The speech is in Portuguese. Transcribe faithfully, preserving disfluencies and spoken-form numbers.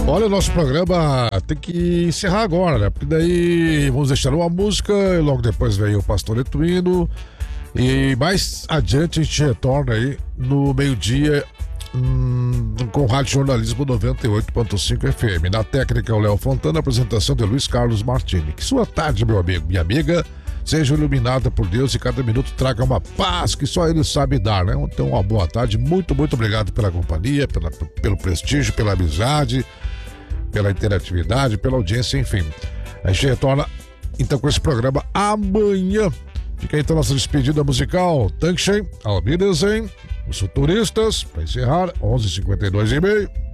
Olha, o nosso programa tem que encerrar agora, né? Porque daí vamos deixar uma música e logo depois vem o Pastor Etuino. E mais adiante a gente retorna aí no meio-dia hum, com o Rádio Jornalismo noventa e oito ponto cinco F M. Na técnica é o Léo Fontana, apresentação de Luiz Carlos Martini. Que sua tarde, meu amigo, minha amiga, seja iluminada por Deus e cada minuto traga uma paz que só Ele sabe dar, né? Então, uma boa tarde, muito, muito obrigado pela companhia, pela, pelo prestígio, pela amizade, pela interatividade, pela audiência, enfim. A gente retorna então com esse programa amanhã. Fica aí então nossa despedida musical. Dankeschön, Auf Wiedersehen, os futuristas, para encerrar, onze e cinquenta e dois e meio.